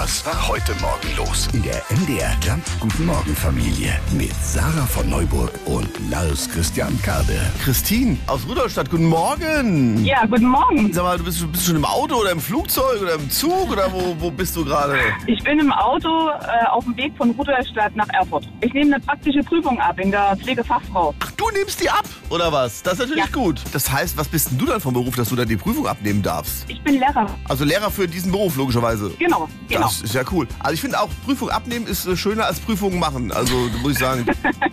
Was war heute Morgen los? In der MDR Jump Guten Morgen Familie mit Sarah von Neuburg und Lars Christian Karde. Christine aus Rudolstadt, guten Morgen. Ja, guten Morgen. Sag mal, bist du schon im Auto oder im Flugzeug oder im Zug oder wo bist du gerade? Ich bin im Auto auf dem Weg von Rudolstadt nach Erfurt. Ich nehme eine praktische Prüfung ab in der Pflegefachfrau. Ach, du nimmst die ab, oder was? Das ist natürlich gut. Das heißt, was bist denn du dann vom Beruf, dass du dann die Prüfung abnehmen darfst? Ich bin Lehrer. Also Lehrer für diesen Beruf, logischerweise. Genau. Das ist ja cool. Also ich finde auch, Prüfung abnehmen ist schöner als Prüfungen machen. Also muss ich sagen.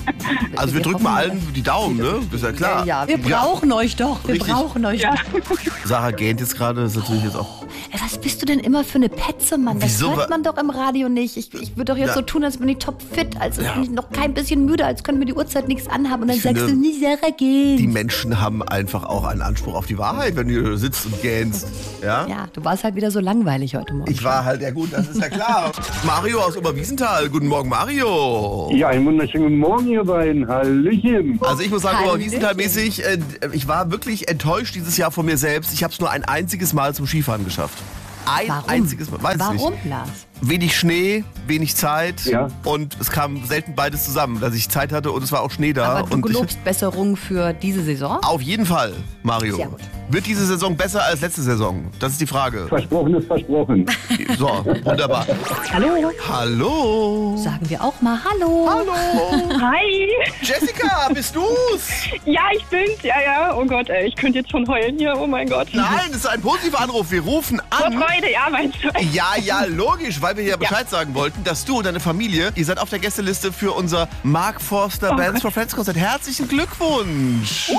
Also wir drücken mal allen die Daumen, ne? Das ist ja klar. Ja, wir brauchen euch doch. Wir Richtig. brauchen euch Ja. doch. Sarah gähnt jetzt gerade, das ist natürlich jetzt auch... Was bist du denn immer für eine Petze, Mann? Das Wieso? hört man doch im Radio nicht. Ich würde doch jetzt so tun, als bin ich topfit, als bin ich noch kein bisschen müde, als können wir die Uhrzeit nichts anhaben. Und dann Ich sagst finde, du, nie Sarah gehen. Die Menschen haben einfach auch einen Anspruch auf die Wahrheit, wenn du sitzt und gähnst. Ja? Ja, du warst halt wieder so langweilig heute Morgen. Ich war halt, ja gut, das ist ja klar. Mario aus Oberwiesenthal. Guten Morgen, Mario. Ja, einen wunderschönen guten Morgen, ihr beiden. Hallöchen. Also ich muss sagen, Hallöchen. Oberwiesenthal-mäßig, ich war wirklich enttäuscht dieses Jahr von mir selbst. Ich habe es nur ein einziges Mal zum Skifahren geschafft. Warum? Einziges Mal. Weiß ich Warum, nicht. Lars? Wenig Schnee, wenig Zeit Ja. und es kam selten beides zusammen, dass ich Zeit hatte und es war auch Schnee da. Aber du und gelobst Besserung für diese Saison? auf jeden Fall, Mario. Sehr gut. Wird diese Saison besser als letzte Saison? Das ist die Frage. Versprochen ist versprochen. So, wunderbar. Hallo. Hallo. Sagen wir auch mal Hallo. Hallo. Hi. Jessica, bist du's? Ja, ich bin's. Ja. Oh Gott, ey, ich könnte jetzt schon heulen hier. Oh mein Gott. Nein, es ist ein positiver Anruf. Wir rufen Vor an. Freude, ja, meinst du? Ja, logisch, weil wir ja Bescheid sagen wollten, dass du und deine Familie, ihr seid auf der Gästeliste für unser Mark Forster Bands for Friends Konzert. Herzlichen Glückwunsch.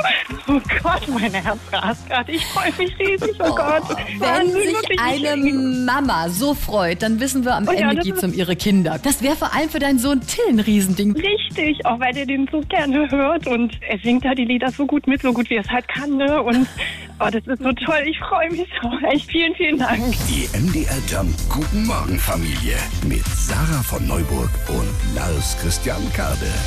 Oh Gott, mein Herz rast gerade. Ich freue mich riesig. Oh Gott. Wenn Wahnsinn, sich wirklich. eine Mama so freut, dann wissen wir, am ja, Ende das geht's ist- um ihre Kinder. Das wäre vor allem für deinen Sohn Till ein Riesending. Richtig, auch weil der den so gerne hört und er singt da die Lieder so gut mit, so gut wie er es halt kann, ne? Und oh, das ist so toll, ich freue mich so. Echt vielen, vielen Dank. Die MDR Jump Guten Morgen Familie mit Sarah von Neuburg und Lars Christian Karde.